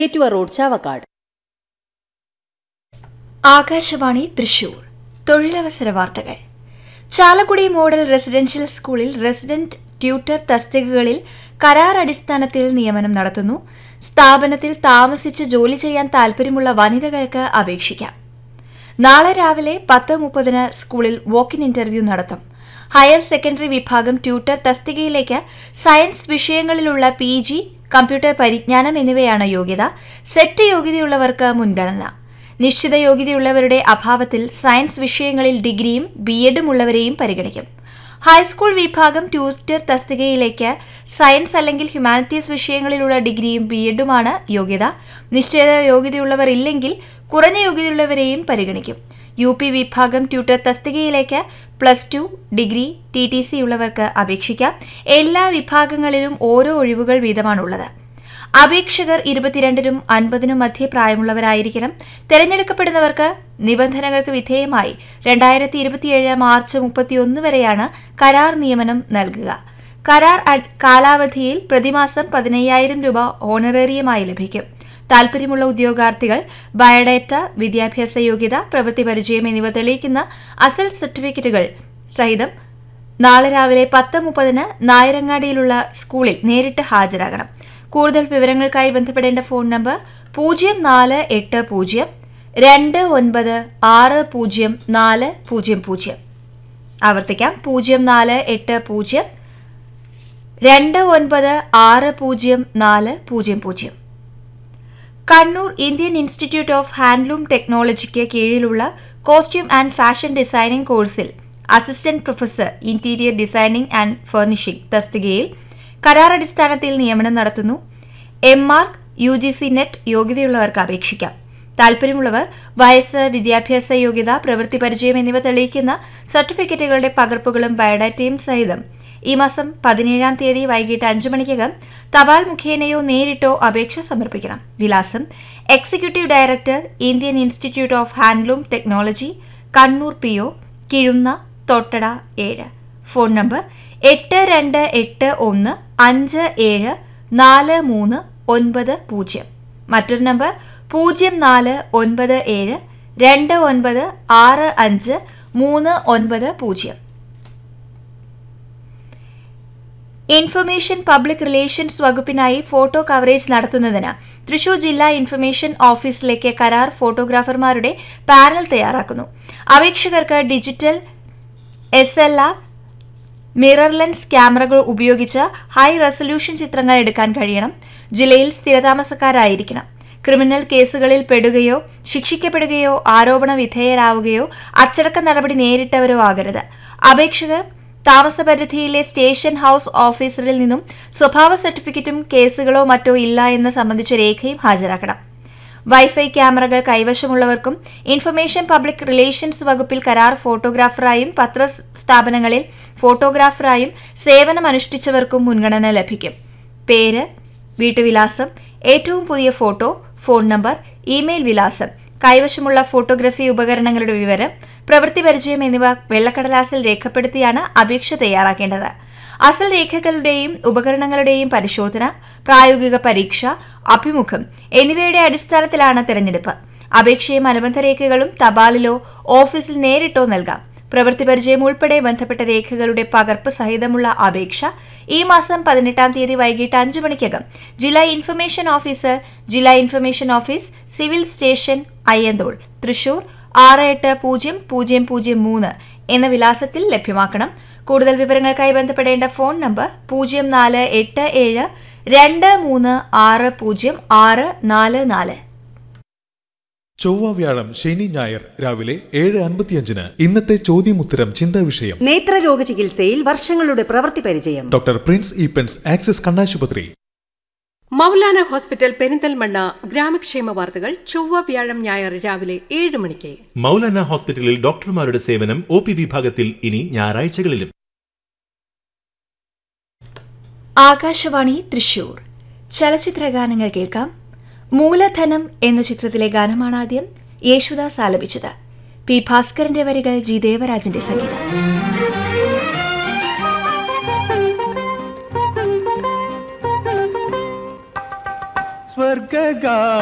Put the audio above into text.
ഏറ്റുവ road, Chavakkad. Akashvani Thrissur. തൊഴിലവസര വാർത്തകൾ. Chalakudy model residential സ്കൂളിൽ resident tutor തസ്തികകളിൽ കരാർ അടിസ്ഥാനത്തിൽ നിയമനം നടത്തുന്നു. സ്ഥാപനത്തിൽ താമസിച്ച് ജോലി ചെയ്യാൻ താൽപര്യമുള്ള വനിതകൾക്ക് അപേക്ഷിക്കാം. നാളെ രാവിലെ 10:30 സ്കൂളിൽ വോക്ക്-ഇൻ ഇന്റർവ്യൂ നടത്തും. ഹയർ സെക്കൻഡറി വിഭാഗം ട്യൂട്ടർ തസ്തികയിലേക്ക് സയൻസ് വിഷയങ്ങളിലുള്ള PG, കമ്പ്യൂട്ടർ പരിജ്ഞാനം എന്നിവയാണ് യോഗ്യത. സെറ്റ് യോഗ്യതയുള്ളവർക്ക് മുൻഗണന. നിശ്ചിത യോഗ്യതയുള്ളവരുടെ അഭാവത്തിൽ സയൻസ് വിഷയങ്ങളിൽ ഡിഗ്രിയും BEഡും ഉള്ളവരെയും പരിഗണിക്കും. ഹൈസ്കൂൾ വിഭാഗം ട്യൂട്ടർ തസ്തികയിലേക്ക് സയൻസ് അല്ലെങ്കിൽ ഹ്യൂമാനിറ്റീസ് വിഷയങ്ങളിലുള്ള ഡിഗ്രിയും BEഡുമാണ് യോഗ്യത. നിശ്ചിത യോഗ്യതയുള്ളവർ ഇല്ലെങ്കിൽ കുറഞ്ഞ യോഗ്യതയുള്ളവരെയും പരിഗണിക്കും. UP വിഭാഗം ട്യൂട്ടർ തസ്തികയിലേക്ക് +2, ഡിഗ്രി, TTC ഉള്ളവർക്ക് അപേക്ഷിക്കാം. എല്ലാ വിഭാഗങ്ങളിലും ഓരോ ഒഴിവുകൾ വീതമാണുള്ളത്. അപേക്ഷകർ 22-നും 50-നും മധ്യേ പ്രായമുള്ളവരായിരിക്കണം. തെരഞ്ഞെടുക്കപ്പെടുന്നവർക്ക് നിബന്ധനകൾക്ക് വിധേയമായി 2027 മാർച്ച് 31 വരെയാണ് കരാർ നിയമനം നൽകുക. കരാർ കാലാവധിയിൽ പ്രതിമാസം 15,000 രൂപ ഓണറേറിയമായി ലഭിക്കും. താൽപര്യമുള്ള ഉദ്യോഗാർത്ഥികൾ ബയോഡേറ്റ, വിദ്യാഭ്യാസ യോഗ്യത, പ്രവൃത്തി പരിചയം എന്നിവ തെളിയിക്കുന്ന അസൽ സർട്ടിഫിക്കറ്റുകൾ സഹിതം നാളെ രാവിലെ 10:30 നായരങ്ങാടിയിലുള്ള സ്കൂളിൽ നേരിട്ട് ഹാജരാകണം. കൂടുതൽ വിവരങ്ങൾക്കായി ബന്ധപ്പെടേണ്ട ഫോൺ നമ്പർ 0480 2960 400. ആവർത്തിക്കാം, 0480 2960 400. Kannur Indian institute of handloom ടെക്നോളജിക്ക് കീഴിലുള്ള കോസ്റ്റ്യൂം ആൻഡ് ഫാഷൻ ഡിസൈനിംഗ് കോഴ്സിൽ assistant professor interior designing and furnishing തസ്തികയിൽ കരാർ അടിസ്ഥാനത്തിൽ നിയമനം നടത്തുന്നു. MArc, UGC നെറ്റ് യോഗ്യതയുള്ളവർക്ക് അപേക്ഷിക്കാം. താൽപര്യമുള്ളവർ വയസ്സ്, വിദ്യാഭ്യാസ യോഗ്യത, പ്രവൃത്തി പരിചയം എന്നിവ തെളിയിക്കുന്ന സർട്ടിഫിക്കറ്റുകളുടെ പകർപ്പുകളും ബയോഡാറ്റയും സഹിതം ഈ മാസം 17-ാം തീയതി വൈകിട്ട് 5 മണിക്കകം തപാൽ മുഖേനയോ നേരിട്ടോ അപേക്ഷ സമർപ്പിക്കണം. വിലാസം: executive director, Indian institute of handloom technology, Kannur PO, Kizhunna, തൊട്ടട 7. Phone number 8281 574390. മറ്റൊരു number 0497 2965 390. Information public relations വകുപ്പിനായി photo coverage നടത്തുന്നതിന് തൃശൂർ ജില്ലാ ഇൻഫർമേഷൻ ഓഫീസിലേക്ക് കരാർ ഫോട്ടോഗ്രാഫർമാരുടെ പാനൽ തയ്യാറാക്കുന്നു. അപേക്ഷകർക്ക് ഡിജിറ്റൽ SLR, മിറർ ലെൻസ് ക്യാമറകൾ ഉപയോഗിച്ച് ഹൈ റെസൊല്യൂഷൻ ചിത്രങ്ങൾ എടുക്കാൻ കഴിയണം. ജില്ലയിൽ സ്ഥിരതാമസക്കാരായിരിക്കണം. ക്രിമിനൽ കേസുകളിൽ പെടുകയോ ശിക്ഷിക്കപ്പെടുകയോ ആരോപണ വിധേയരാവുകയോ അച്ചടക്ക നടപടി നേരിട്ടവരോ ആകരുത്. അപേക്ഷകർ താമസപരിധിയിലെ സ്റ്റേഷൻ ഹൌസ് ഓഫീസറിൽ നിന്നും സ്വഭാവ സർട്ടിഫിക്കറ്റും കേസുകളോ മറ്റോ ഇല്ല എന്ന് സംബന്ധിച്ച രേഖയും ഹാജരാക്കണം. വൈഫൈ ക്യാമറകൾ കൈവശമുള്ളവർക്കും ഇൻഫർമേഷൻ പബ്ലിക് റിലേഷൻസ് വകുപ്പിൽ കരാർ ഫോട്ടോഗ്രാഫറായും പത്രസ്ഥാപനങ്ങളിൽ ഫോട്ടോഗ്രാഫറായും സേവനമനുഷ്ഠിച്ചവർക്കും മുൻഗണന ലഭിക്കും. പേര്, വീട്ടുവിലാസം, ഏറ്റവും പുതിയ ഫോട്ടോ, ഫോൺ നമ്പർ, ഇമെയിൽ വിലാസം, കൈവശമുള്ള ഫോട്ടോഗ്രഫി ഉപകരണങ്ങളുടെ വിവരം, പ്രവൃത്തി പരിചയം എന്നിവ വെള്ളക്കടലാസിൽ രേഖപ്പെടുത്തിയാണ് അപേക്ഷ തയ്യാറാക്കേണ്ടത്. അസൽ രേഖകളുടെയും ഉപകരണങ്ങളുടെയും പരിശോധന, പ്രായോഗിക പരീക്ഷ, അഭിമുഖം എന്നിവയുടെ അടിസ്ഥാനത്തിലാണ് തെരഞ്ഞെടുപ്പ്. അപേക്ഷയും അനുബന്ധ രേഖകളും തപാലിലോ ഓഫീസിൽ നേരിട്ടോ നൽകാം. പ്രവൃത്തി പരിചയം ഉൾപ്പെടെ ബന്ധപ്പെട്ട രേഖകളുടെ പകർപ്പ് സഹിതമുള്ള അപേക്ഷ ഈ മാസം 18-ാം തീയതി വൈകിട്ട് 5 മണിക്കകം ജില്ലാ ഇൻഫർമേഷൻ ഓഫീസർ, ജില്ലാ information office, civil station, Ayyanthole, Thrissur 680003 എന്ന വിലാസത്തിൽ ലഭ്യമാക്കണം. കൂടുതൽ വിവരങ്ങൾക്കായി ബന്ധപ്പെടേണ്ട ഫോൺ നമ്പർ 0487 2360 644. ചൊവ്വ, വ്യാഴം, ശനി, ഞായർ രാവിലെ 7:55 ഇന്നത്തെ ചോദ്യമുത്തരം ചിന്താ വിഷയം. നേത്രരോഗ ചികിത്സയിൽ വർഷങ്ങളുടെ പ്രവൃത്തി പരിചയം. ഡോക്ടർ പ്രിൻസ് ഈപ്പൻസ്, ആക്സിസ് കണ്ണാശുപത്രി. മൗലാന ഹോസ്പിറ്റൽ പെരിന്തൽമണ്ണ ഗ്രാമക്ഷേമ വാർത്തകൾ ചൊവ്വ, വ്യാഴം, ഞായർ രാവിലെ 7 മണിക്ക്. മൗലാന ഹോസ്പിറ്റലിൽ ഡോക്ടർമാരുടെ സേവനം OP വിഭാഗത്തിൽ ഇനി ഞായറാഴ്ചകളിലും. ആകാശവാണി തൃശൂർ. ചലച്ചിത്ര ഗാനങ്ങൾ കേൾക്കാം. മൂലധനം എന്ന ചിത്രത്തിലെ ഗാനമാണ് ആദ്യം. യേശുദാസ് ആലപിച്ചത്. P. ഭാസ്കരന്റെ വരികൾ, G. ദേവരാജന്റെ സംഗീതം. स्वर्ग പകകാ